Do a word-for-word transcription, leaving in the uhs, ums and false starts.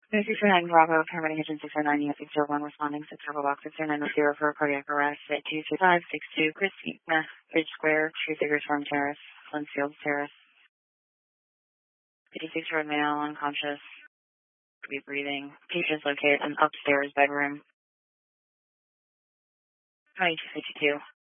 six oh nine Bravo, paramedic engine six oh nine, U S six oh one, responding six Bravo box six oh nine with zero for cardiac arrest at two two five six two Christina Ridge Square, True Figures Farm Terrace, Linfield Terrace. fifty-six year old male, unconscious, could be breathing. Patient is located in upstairs bedroom. twenty-two fifty-two.